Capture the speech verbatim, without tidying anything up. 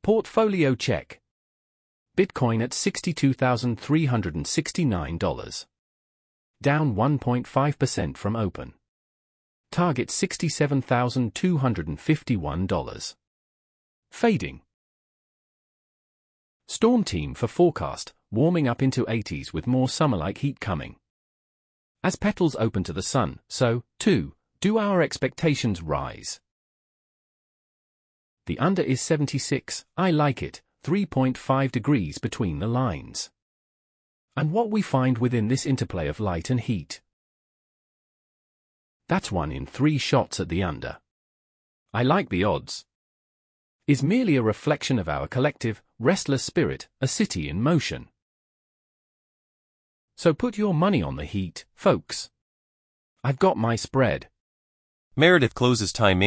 Portfolio check. Bitcoin at sixty-two thousand three hundred sixty-nine dollars. Down one point five percent from open. Target sixty-seven thousand two hundred fifty-one dollars. Fading. Storm Team for forecast, warming up into eighties with more summer-like heat coming. As petals open to the sun, so, too, do our expectations rise. The under is seventy-six, I like it, three point five degrees between the lines. And what we find within this interplay of light and heat. That's one in three shots at the under. I like the odds. Is merely a reflection of our collective, restless spirit, a city in motion. So put your money on the heat, folks. I've got my spread. Meredith closes time in.